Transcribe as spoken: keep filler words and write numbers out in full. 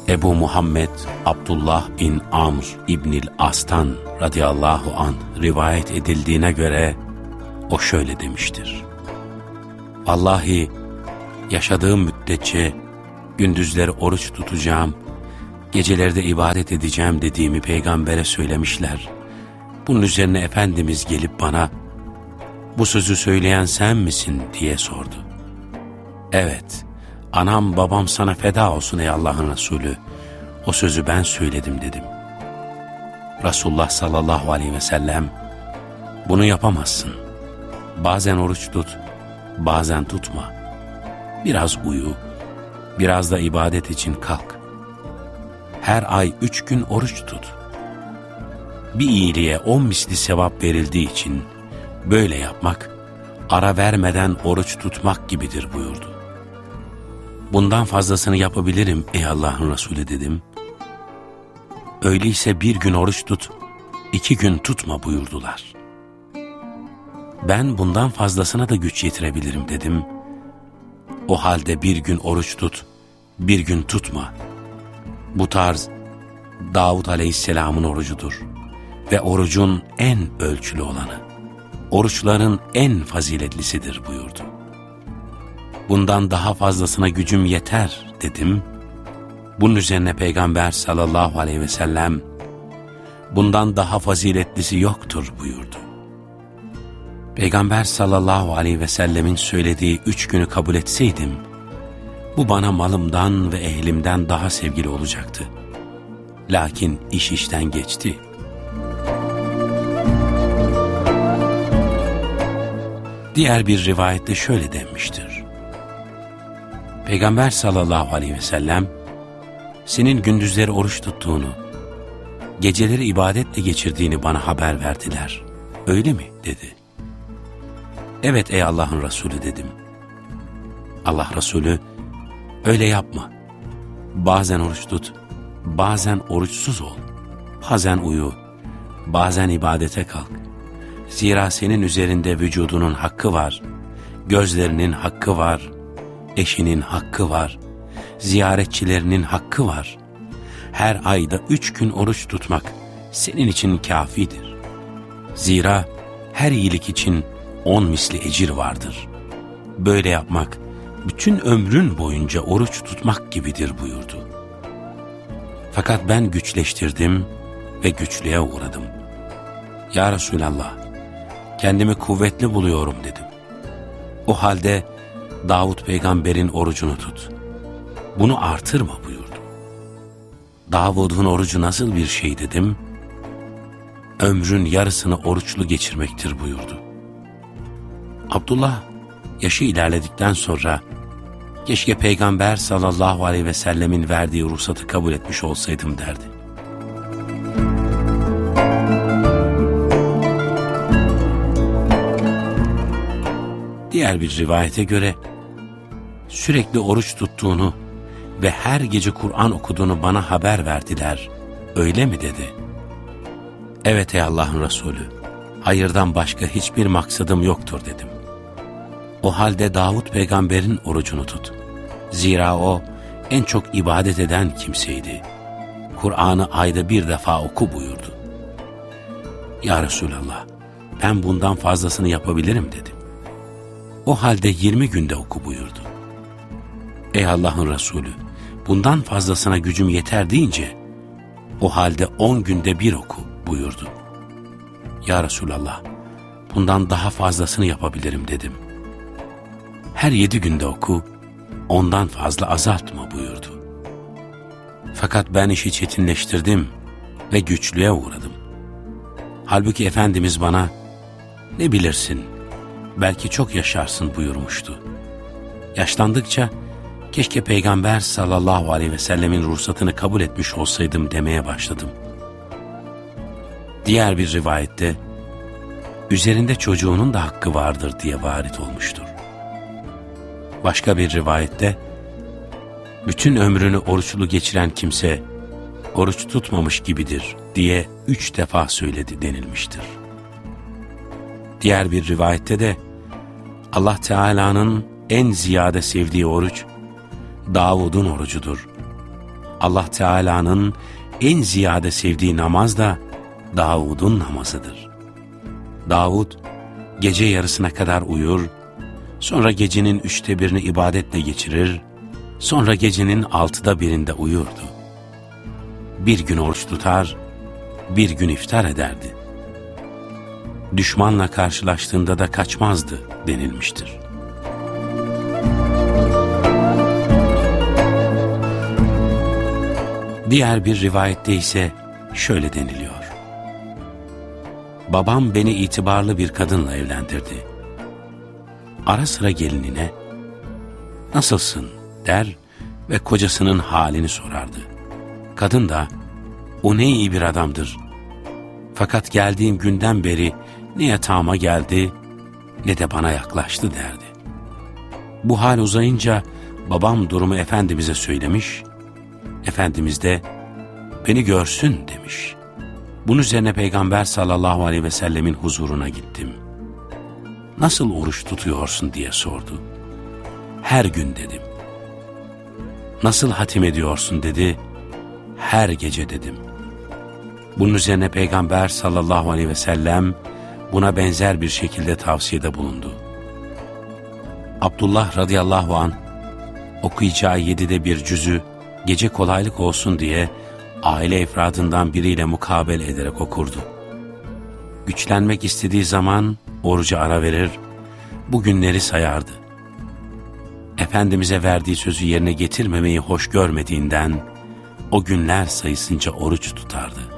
Ebu Muhammed Abdullah bin Amr İbnil As'tan radıyallahu anh rivayet edildiğine göre o şöyle demiştir: Vallahi yaşadığım müddetçe gündüzleri oruç tutacağım, gecelerde ibadet edeceğim dediğimi peygambere söylemişler. Bunun üzerine Efendimiz gelip bana, bu sözü söyleyen sen misin diye sordu. Evet, anam babam sana feda olsun ey Allah'ın Resulü, o sözü ben söyledim dedim. Resulullah sallallahu aleyhi ve sellem, bunu yapamazsın. Bazen oruç tut, bazen tutma. Biraz uyu, biraz da ibadet için kalk. Her ay üç gün oruç tut. Bir iyiliğe on misli sevap verildiği için böyle yapmak, ara vermeden oruç tutmak gibidir buyurdu. Bundan fazlasını yapabilirim ey Allah'ın Resulü dedim. Öyleyse bir gün oruç tut, iki gün tutma buyurdular. Ben bundan fazlasına da güç yetirebilirim dedim. O halde bir gün oruç tut, bir gün tutma. Bu tarz Davud Aleyhisselam'ın orucudur ve orucun en ölçülü olanı, oruçların en faziletlisidir buyurdu. Bundan daha fazlasına gücüm yeter dedim. Bunun üzerine Peygamber sallallahu aleyhi ve sellem, bundan daha faziletlisi yoktur buyurdu. Peygamber sallallahu aleyhi ve sellemin söylediği üç günü kabul etseydim, bu bana malımdan ve ehlimden daha sevgili olacaktı. Lakin iş işten geçti. Diğer bir rivayette şöyle denmiştir: Peygamber sallallahu aleyhi ve sellem, senin gündüzleri oruç tuttuğunu, geceleri ibadetle geçirdiğini bana haber verdiler. Öyle mi? Dedi. Evet ey Allah'ın Resulü dedim. Allah Resulü, öyle yapma. Bazen oruç tut, bazen oruçsuz ol. Bazen uyu, bazen ibadete kalk. Zira senin üzerinde vücudunun hakkı var, gözlerinin hakkı var, eşinin hakkı var, ziyaretçilerinin hakkı var. Her ayda üç gün oruç tutmak senin için kafidir. Zira her iyilik için on misli ecir vardır. Böyle yapmak, bütün ömrün boyunca oruç tutmak gibidir buyurdu. Fakat ben güçleştirdim ve güçlüğe uğradım. Ya Resulallah, kendimi kuvvetli buluyorum dedim. O halde Davud peygamberin orucunu tut. Bunu artırma buyurdu. Davud'un orucu nasıl bir şey dedim. Ömrün yarısını oruçlu geçirmektir buyurdu. Abdullah yaşı ilerledikten sonra keşke Peygamber sallallahu aleyhi ve sellemin verdiği ruhsatı kabul etmiş olsaydım derdi. Diğer bir rivayete göre sürekli oruç tuttuğunu ve her gece Kur'an okuduğunu bana haber verdiler. Öyle mi dedi? Evet ey Allah'ın Resulü, hayırdan başka hiçbir maksadım yoktur dedim. O halde Davud peygamberin orucunu tut. Zira o en çok ibadet eden kimseydi. Kur'an'ı ayda bir defa oku buyurdu. Ya Resulallah, ben bundan fazlasını yapabilirim dedim. O halde yirmi günde oku buyurdu. Ey Allah'ın Resulü, bundan fazlasına gücüm yeter deyince, o halde on günde bir oku buyurdu. Ya Resulallah, bundan daha fazlasını yapabilirim dedim. Her yedi günde oku, ondan fazla azaltma buyurdu. Fakat ben işi çetinleştirdim ve güçlüğe uğradım. Halbuki Efendimiz bana, ne bilirsin, belki çok yaşarsın buyurmuştu. Yaşlandıkça, keşke Peygamber sallallahu aleyhi ve sellemin ruhsatını kabul etmiş olsaydım demeye başladım. Diğer bir rivayette, üzerinde çocuğunun da hakkı vardır diye varit olmuştur. Başka bir rivayette, bütün ömrünü oruçlu geçiren kimse, oruç tutmamış gibidir diye üç defa söyledi denilmiştir. Diğer bir rivayette de, Allah Teala'nın en ziyade sevdiği oruç, Davud'un orucudur. Allah Teala'nın en ziyade sevdiği namaz da Davud'un namazıdır. Davud gece yarısına kadar uyur, sonra gecenin üçte birini ibadetle geçirir, sonra gecenin altıda birinde uyurdu. Bir gün oruç tutar, bir gün iftar ederdi. Düşmanla karşılaştığında da kaçmazdı denilmiştir. Diğer bir rivayette ise şöyle deniliyor. Babam beni itibarlı bir kadınla evlendirdi. Ara sıra gelinine, "Nasılsın?" der ve kocasının halini sorardı. Kadın da, "O ne iyi bir adamdır. Fakat geldiğim günden beri ne yatağıma geldi ne de bana yaklaştı" derdi. Bu hal uzayınca babam durumu Efendimiz'e söylemiş, Efendimiz de "Beni görsün" demiş. Bunun üzerine Peygamber sallallahu aleyhi ve sellemin huzuruna gittim. "Nasıl oruç tutuyorsun?" diye sordu. "Her gün" dedim. "Nasıl hatim ediyorsun?" dedi. "Her gece" dedim. Bunun üzerine Peygamber sallallahu aleyhi ve sellem buna benzer bir şekilde tavsiyede bulundu. Abdullah radıyallahu anh okuyacağı yedide bir cüzü gece kolaylık olsun diye aile efradından biriyle mukabele ederek okurdu. Güçlenmek istediği zaman oruca ara verir, bu günleri sayardı. Efendimiz'e verdiği sözü yerine getirmemeyi hoş görmediğinden o günler sayısınca oruç tutardı.